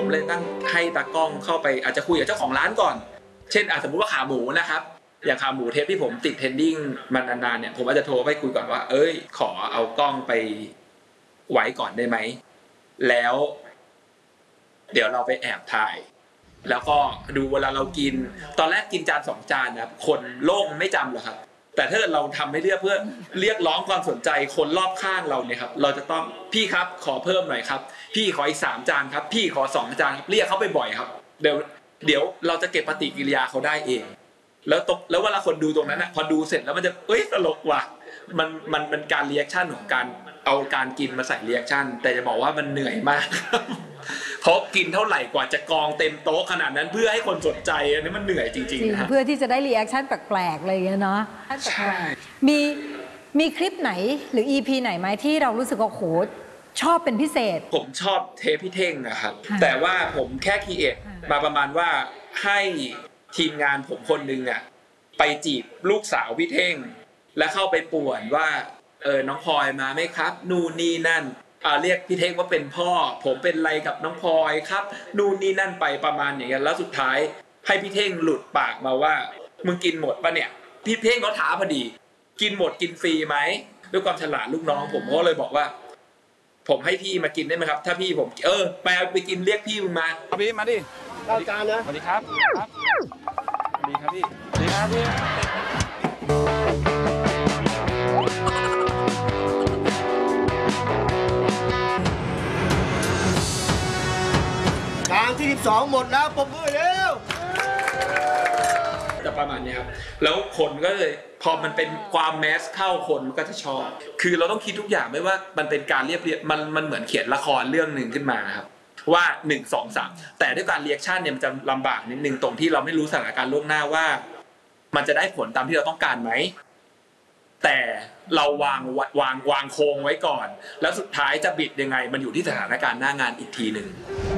ผมเลยตั้งให้ตากล้องเข้าไปอาจจะคุยกับเจ้าของร้านก่อนเช่นสมมติว่าขาหมูนะครับอย่างขาหมูเทปที่ผมติดเทรนดิ้งมานานๆเนี่ยผมอาจจะโทรไปคุยก่อนว่าขอเอากล้องไปไว้ก่อนได้ไหมแล้วเดี๋ยวเราไปแอบถ่ายแล้วก็ดูเวลาเรากินตอนแรกกินจาน2 จานนะครับคนโลกไม่จำหรอกครับแต่ถ้าเราทำให้เพื่อเรียกร้องความสนใจคนรอบข้างเราเนี่ยครับเราจะต้องพี่ครับขอเพิ่มหน่อยครับพี่ขออีก3 จานครับพี่ขอ2 จานครับเรียกเขาไปบ่อยครับเดี๋ยวเราจะเก็บปฏิกิริยาเขาได้เองแล้วเวลาคนดูตรงนั้นนะพอดูเสร็จแล้วมันจะตลกว่ะมันเป็นการรีแอคชั่นของการเอาการกินมาใส่รีแอคชั่นแต่จะบอกว่ามันเหนื่อยมากเพราะกินเท่าไหร่กว่าจะกองเต็มโต๊ะขนาดนั้นเพื่อให้คนสนใจอันนี้มันเหนื่อยจริงๆนะเพื่อที่จะได้รีแอคชั่นแปลกๆเลยเนาะใช่มีคลิปไหนหรือ EP ไหนไหมที่เรารู้สึกว่าโหชอบเป็นพิเศษผมชอบเทปพี่เท่งนะครับแต่ว่าผมแค่ครีเอทมาประมาณว่าให้ทีมงานผมคนนึงอ่ะไปจีบลูกสาวพี่เท่งแล้วเข้าไปป่วนว่าน้องพลอยมาไหมครับนู่นนี่นั่นเรียกพี่เท่งว่าเป็นพ่อผมเป็นอะไรกับน้องพลอยครับนู่นนี่นั่นไปประมาณอย่างเงี้ยแล้วสุดท้ายให้พี่เท่งหลุดปากมาว่ามึงกินหมดปะเนี่ยพี่เท่งเขาถามพอดีกินหมดกินฟรีไหมด้วยความฉลาดลูกน้องผมก็เลยบอกว่าผมให้พี่มากินได้ไหมครับถ้าพี่ผมไปกินเรียกพี่มึงมาพี่มาดิเอาจานนะสวัสดีครับสวัสดีครับพี่สวัสดีครับพี่จานที่12หมดแล้วปรบมือเร็วจะประมาณนี้ครับแล้วคนก็เลยพอมันเป็นความแมสเข้าคนก็จะชอบคือเราต้องคิดทุกอย่างไม่ว่ามันเป็นการเรียบมันเหมือนเขียนละครเรื่องนึงขึ้นมาครับว่า1 2 3แต่ด้วยการรีแอคชั่นเนี่ยมันจะลำบากนิดนึงตรงที่เราไม่รู้สถานการณ์ล่วงหน้าว่ามันจะได้ผลตามที่เราต้องการไหมแต่เราวางโครงไว้ก่อนแล้วสุดท้ายจะบิดยังไงมันอยู่ที่สถานการณ์หน้างานอีกทีนึง